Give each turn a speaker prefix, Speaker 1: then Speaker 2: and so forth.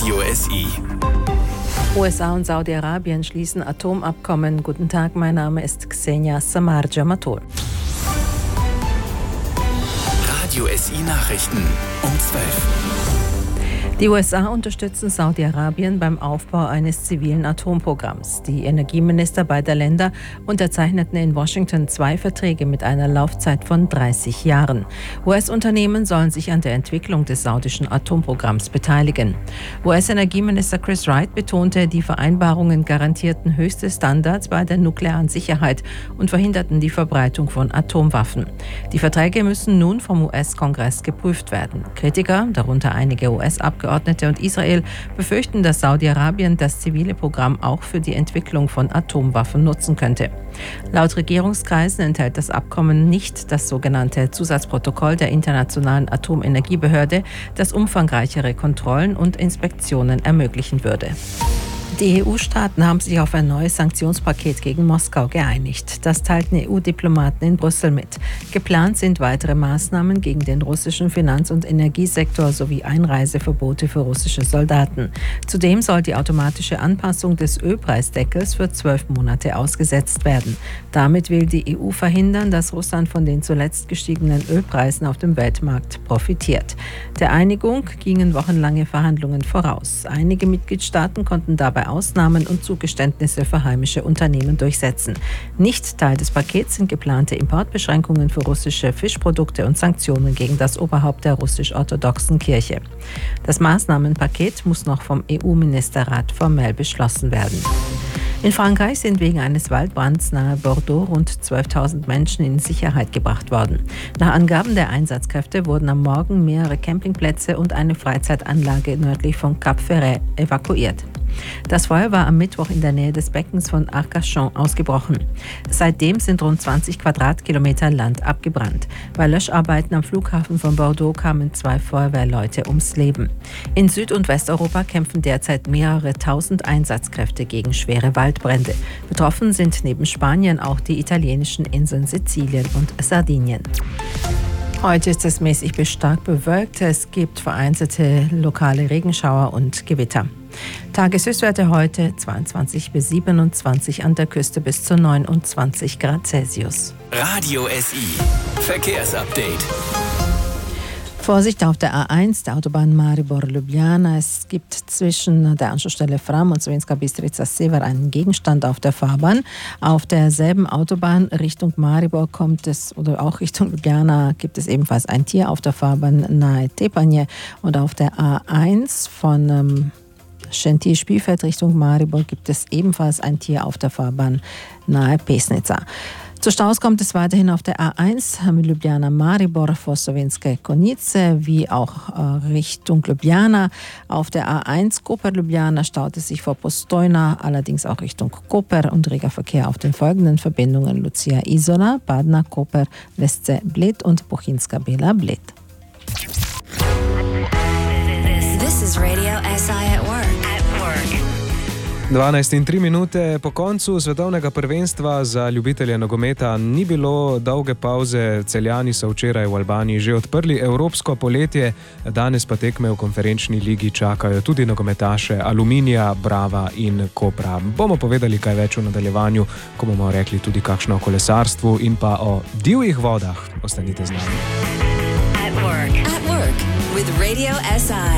Speaker 1: Radio SI.
Speaker 2: USA und Saudi-Arabien schließen Atomabkommen. Guten Tag, mein Name ist Ksenia Samar-Jamatul.
Speaker 1: Radio SI Nachrichten um 12.
Speaker 2: Die USA unterstützen Saudi-Arabien beim Aufbau eines zivilen Atomprogramms. Die Energieminister beider Länder unterzeichneten in Washington 2 Verträge mit einer Laufzeit von 30 Jahren. US-Unternehmen sollen sich an der Entwicklung des saudischen Atomprogramms beteiligen. US-Energieminister Chris Wright betonte, die Vereinbarungen garantierten höchste Standards bei der nuklearen Sicherheit und verhinderten die Verbreitung von Atomwaffen. Die Verträge müssen nun vom US-Kongress geprüft werden. Kritiker, darunter einige US-Abgeordnete und Israel, befürchten, dass Saudi-Arabien das zivile Programm auch für die Entwicklung von Atomwaffen nutzen könnte. Laut Regierungskreisen enthält das Abkommen nicht das sogenannte Zusatzprotokoll der Internationalen Atomenergiebehörde, das umfangreichere Kontrollen und Inspektionen ermöglichen würde. Die EU-Staaten haben sich auf ein neues Sanktionspaket gegen Moskau geeinigt. Das teilten EU-Diplomaten in Brüssel mit. Geplant sind weitere Maßnahmen gegen den russischen Finanz- und Energiesektor sowie Einreiseverbote für russische Soldaten. Zudem soll die automatische Anpassung des Ölpreisdeckels für 12 Monate ausgesetzt werden. Damit will die EU verhindern, dass Russland von den zuletzt gestiegenen Ölpreisen auf dem Weltmarkt profitiert. Der Einigung gingen wochenlange Verhandlungen voraus. Einige Mitgliedstaaten konnten dabei Ausnahmen und Zugeständnisse für heimische Unternehmen durchsetzen. Nicht Teil des Pakets sind geplante Importbeschränkungen für russische Fischprodukte und Sanktionen gegen das Oberhaupt der russisch-orthodoxen Kirche. Das Maßnahmenpaket muss noch vom EU-Ministerrat formell beschlossen werden. In Frankreich sind wegen eines Waldbrands nahe Bordeaux rund 12.000 Menschen in Sicherheit gebracht worden. Nach Angaben der Einsatzkräfte wurden am Morgen mehrere Campingplätze und eine Freizeitanlage nördlich von Cap Ferret evakuiert. Das Feuer war am Mittwoch in der Nähe des Beckens von Arcachon ausgebrochen. Seitdem sind rund 20 Quadratkilometer Land abgebrannt. Bei Löscharbeiten am Flughafen von Bordeaux kamen 2 Feuerwehrleute ums Leben. In Süd- und Westeuropa kämpfen derzeit mehrere tausend Einsatzkräfte gegen schwere Waldbrände. Betroffen sind neben Spanien auch die italienischen Inseln Sizilien und Sardinien. Heute ist es mäßig bis stark bewölkt. Es gibt vereinzelte lokale Regenschauer und Gewitter. Tageshöchstwerte heute 22 bis 27, an der Küste bis zu 29 Grad Celsius.
Speaker 1: Radio SI Verkehrsupdate.
Speaker 2: Vorsicht auf der A1, der Autobahn Maribor-Ljubljana. Es gibt zwischen der Anschlussstelle Fram und Sremska Bistrica-Sever einen Gegenstand auf der Fahrbahn. Auf derselben Autobahn Richtung Maribor oder auch Richtung Ljubljana gibt es ebenfalls ein Tier auf der Fahrbahn nahe Tepanje. Und auf der A1 von Schentil-Spielfeld Richtung Maribor gibt es ebenfalls ein Tier auf der Fahrbahn nahe Pesnica. Zu Staus kommt es weiterhin auf der A1 Ljubljana-Maribor vor Slowenske Konjice, wie auch Richtung Ljubljana. Auf der A1 Koper-Ljubljana staut es sich vor Postojna, allerdings auch Richtung Koper, und reger Verkehr auf den folgenden Verbindungen Lucia-Isola, Badna-Koper, Lesce-Bled und Bohinska-Bela-Bled.
Speaker 3: This is Radio SI at work.
Speaker 4: 12:03 po koncu svetovnega prvenstva za ljubitelje nogometa ni bilo dolge pauze. Celjani so včeraj v Albaniji že odprli evropsko poletje, danes pa tekme v konferenčni ligi čakajo tudi nogometaše Aluminija, Brava in Kopra. Bomo povedali kaj več v nadaljevanju, ko bomo rekli tudi kakšno o kolesarstvu in pa o divjih vodah. Ostanite z nami.
Speaker 3: At work with Radio SI.